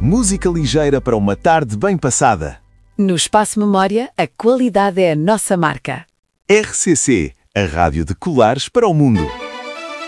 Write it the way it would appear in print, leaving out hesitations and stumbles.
Música ligeira para uma tarde bem passada. No Espaço Memória, a qualidade é a nossa marca. RCC, a rádio de colares para o mundo.